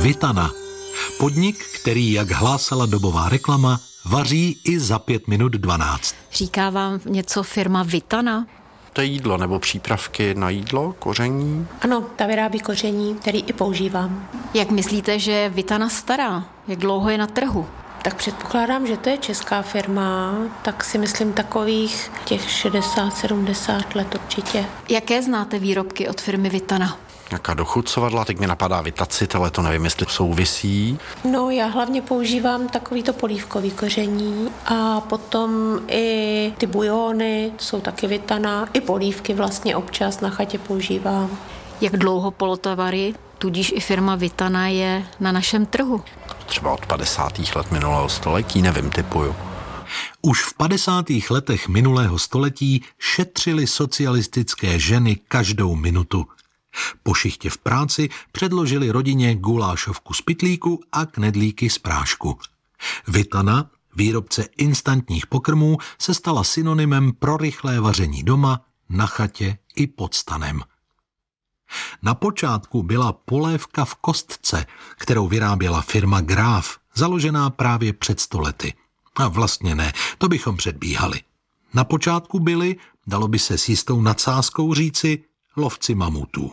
Vitana. Podnik, který, jak hlásala dobová reklama, vaří i za 5 minut 12. Říká vám něco firma Vitana? To je jídlo nebo přípravky na jídlo, koření? Ano, ta vyrábí koření, který i používám. Jak myslíte, že je Vitana stará? Jak dlouho je na trhu? Tak předpokládám, že to je česká firma, tak si myslím takových těch 60-70 let určitě. Jaké znáte výrobky od firmy Vitana? Nějaká dochucovadla, teď mi napadá Vitacit, ale to nevím, jestli souvisí. No, já hlavně používám takovýto polívkový koření a potom i ty bujony, jsou taky Vitana, i polívky vlastně občas na chatě používám. Jak dlouho polotovary, tudíž i firma Vitana je na našem trhu? Třeba od 50. let minulého století, nevím, typuju. Už v 50. letech minulého století šetřily socialistické ženy každou minutu. Po šichtě v práci předložili rodině gulášovku z pytlíku a knedlíky z prášku. Vitana, výrobce instantních pokrmů, se stala synonymem pro rychlé vaření doma, na chatě i pod stanem. Na počátku byla polévka v kostce, kterou vyráběla firma Graf, založená právě před 100 lety. A vlastně ne, to bychom předbíhali. Na počátku byli, dalo by se s jistou nadsázkou říci, lovci mamutů.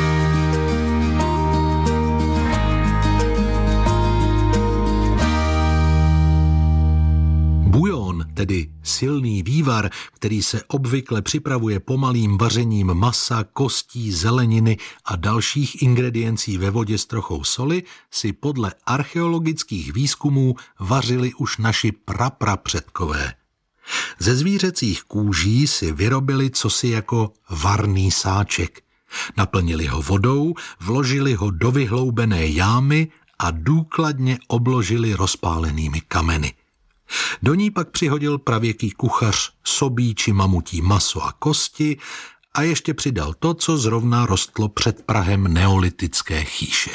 Bujon, tedy silný vývar, který se obvykle připravuje pomalým vařením masa, kostí, zeleniny a dalších ingrediencí ve vodě s trochou soli, si podle archeologických výzkumů vařili už naši praprapředkové. Ze zvířecích kůží si vyrobili cosi jako varný sáček. Naplnili ho vodou, vložili ho do vyhloubené jámy a důkladně obložili rozpálenými kameny. Do ní pak přihodil pravěký kuchař sobí či mamutí maso a kosti a ještě přidal to, co zrovna rostlo před prahem neolitické chýše.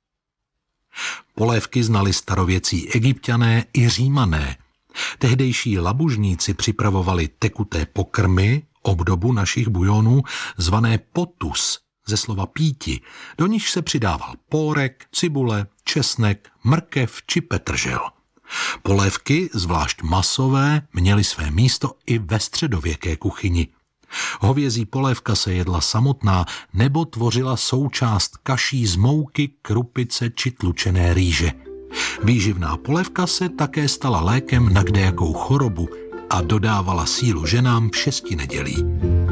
Polévky znali starověcí Egypťané i Římané. Tehdejší labužníci připravovali tekuté pokrmy, obdobu našich bujonů, zvané potus, ze slova píti. Do nich se přidával pórek, cibule, česnek, mrkev či petržel. Polévky, zvlášť masové, měly své místo i ve středověké kuchyni. Hovězí polévka se jedla samotná nebo tvořila součást kaší z mouky, krupice či tlučené rýže. Výživná polévka se také stala lékem na kdejakou chorobu a dodávala sílu ženám v 6 nedělí.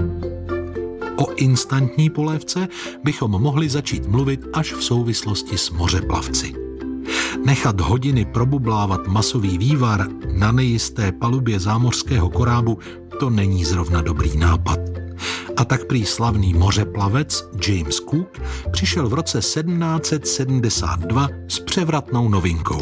O instantní polévce bychom mohli začít mluvit až v souvislosti s mořeplavci. Nechat hodiny probublávat masový vývar na nejisté palubě zámořského korábu, to není zrovna dobrý nápad. A tak prý slavný mořeplavec James Cook přišel v roce 1772 s převratnou novinkou.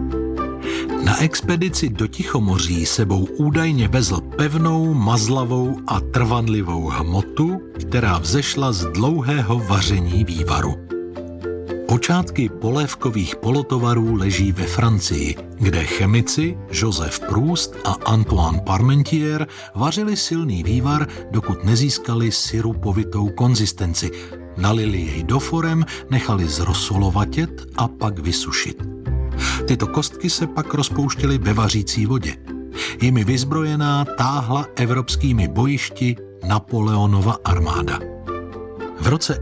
Na expedici do Tichomoří sebou údajně vezl pevnou, mazlavou a trvanlivou hmotu, která vzešla z dlouhého vaření vývaru. Počátky polévkových polotovarů leží ve Francii, kde chemici Joseph Proust a Antoine Parmentier vařili silný vývar, dokud nezískali sirupovitou konzistenci. Nalili jej do forem, nechali zrosolovatět a pak vysušit. Tyto kostky se pak rozpouštěly ve vařící vodě. Jimi vyzbrojená táhla evropskými bojišti Napoleonova armáda. V roce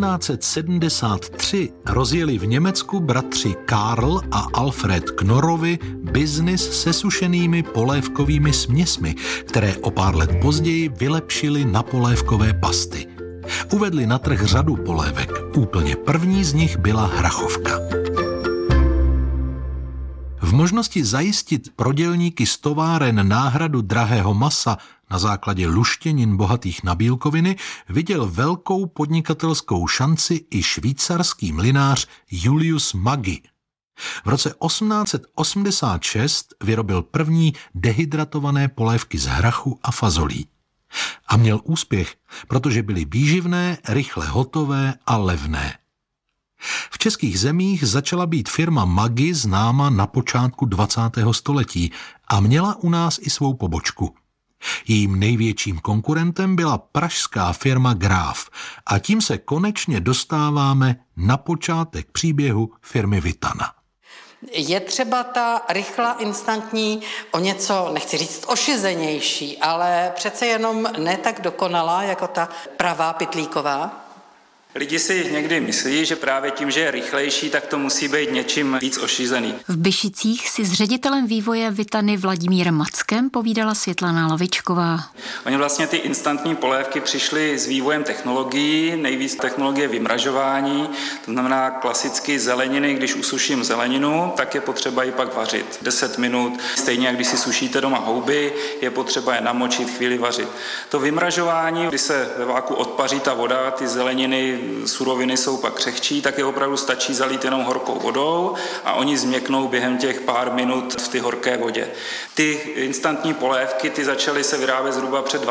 1873 rozjeli v Německu bratři Karl a Alfred Knorovi biznis se sušenými polévkovými směsmi, které o pár let později vylepšili na polévkové pasty. Uvedli na trh řadu polévek. Úplně první z nich byla hrachovka. V možnosti zajistit pro dělníky z továren náhradu drahého masa na základě luštěnin bohatých na bílkoviny viděl velkou podnikatelskou šanci i švýcarský mlynář Julius Maggi. V roce 1886 vyrobil první dehydratované polévky z hrachu a fazolí. A měl úspěch, protože byly výživné, rychle hotové a levné. V českých zemích začala být firma Maggi známa na počátku 20. století a měla u nás i svou pobočku. Jejím největším konkurentem byla pražská firma Graf a tím se konečně dostáváme na počátek příběhu firmy Vitana. Je třeba ta rychlá, instantní, o něco, nechci říct ošizenější, ale přece jenom ne tak dokonalá, jako ta pravá pytlíková? Lidi si někdy myslí, že právě tím, že je rychlejší, tak to musí být něčím víc ošizený. V Byšicích si s ředitelem vývoje Vitany Vladimírem Mackem povídala Světlana Lavičková. Oni vlastně ty instantní polévky přišly s vývojem technologií, nejvíc technologie vymražování, to znamená klasicky zeleniny, když usuším zeleninu, tak je potřeba ji pak vařit 10 minut. Stejně jak když si sušíte doma houby, je potřeba je namočit, chvíli vařit. To vymražování, kdy se ve váku odpaří ta voda, ty zeleniny, suroviny jsou pak křehčí, tak je opravdu stačí zalít jenom horkou vodou a oni změknou během těch pár minut v ty horké vodě. Ty instantní polévky, ty začaly se vyrábět zhruba před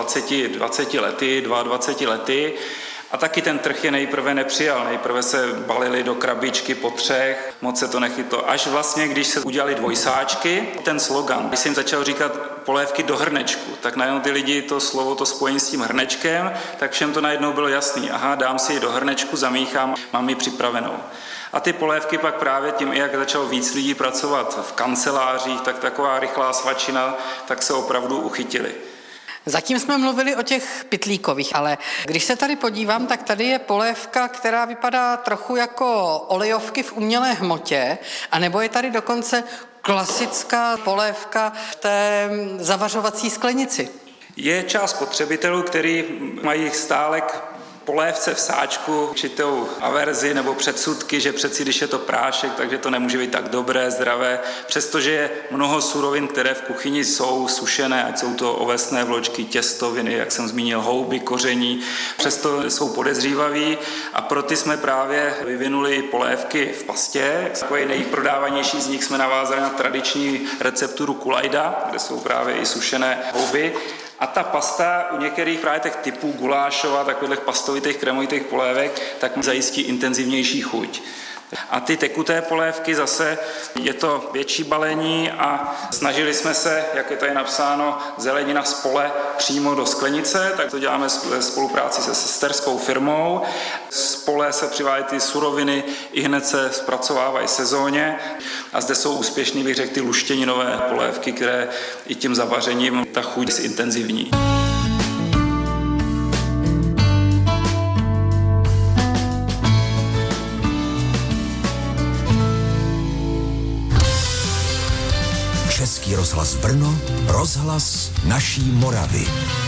20 lety, 22 lety. A taky ten trh je nejprve nepřijal. Nejprve se balili do krabičky po 3, moc se to nechytlo. Až vlastně, když se udělali dvojsáčky, ten slogan, když jsem začal říkat polévky do hrnečku, tak najednou ty lidi to slovo, to spojení s tím hrnečkem, tak všem to najednou bylo jasný. Aha, dám si ji do hrnečku, zamíchám, mám ji připravenou. A ty polévky pak právě tím, jak začalo víc lidí pracovat v kancelářích, tak taková rychlá svačina, tak se opravdu uchytili. Zatím jsme mluvili o těch pytlíkových, ale když se tady podívám, tak tady je polévka, která vypadá trochu jako olejovky v umělé hmotě, anebo je tady dokonce klasická polévka v té zavařovací sklenici. Je část spotřebitelů, kteří mají stále polévce v sáčku určitou averzi nebo předsudky, že přeci, když je to prášek, takže to nemůže být tak dobré, zdravé, přestože je mnoho surovin, které v kuchyni jsou sušené, ať jsou to ovesné vločky, těstoviny, jak jsem zmínil, houby, koření, přesto jsou podezřívaví a pro ty jsme právě vyvinuli polévky v pastě. Takový nejprodávanější z nich jsme navázali na tradiční recepturu kulajda, kde jsou právě i sušené houby. A ta pasta u některých právě těch typů gulášova, takových pastovitých, kremovitých polévek, tak zajistí intenzivnější chuť. A ty tekuté polévky zase je to větší balení a snažili jsme se, jak je tady napsáno, zelenina z pole přímo do sklenice, tak to děláme ve spolupráci se sesterskou firmou. Z pole se přivádějí ty suroviny, i hned se zpracovávají sezóně a zde jsou úspěšný, bych řekl, ty luštěninové polévky, které i tím zavařením ta chuť zintenzivní. Český rozhlas Brno, rozhlas naší Moravy.